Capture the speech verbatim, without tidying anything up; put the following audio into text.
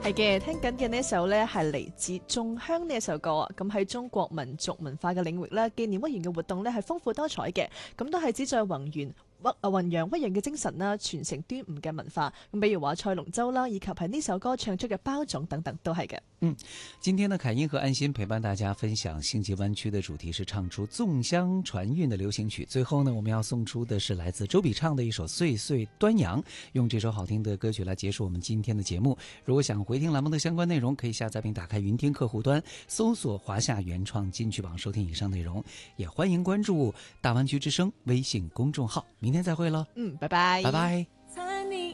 係嘅，聽緊嘅呢一首呢係嚟自《仲鄉》呢一首歌啊。咁喺中國民族文化嘅領域呢，紀念屈原嘅活動呢係豐富多彩嘅，咁都係旨在宏源屈啊弘揚屈原嘅精神啦，傳承端午嘅文化。咁比如話賽龍舟啦，以及係呢首歌唱出嘅包種等等都係嘅。 嗯，今天呢，凱英和安心陪伴大家分享星際灣區的主題是唱出粽香傳韻的流行曲。最後呢，我們要送出的是來自周筆暢的一首《歲歲端陽》，用這首好聽的歌曲來結束我們今天的節目。如果想回聽欄目的相關內容，可以下載並打開雲聽客戶端，搜索華夏原創金曲榜收聽以上內容。也歡迎關注大灣區之聲微信公眾號。明天再會了， 嗯，拜拜， 拜拜。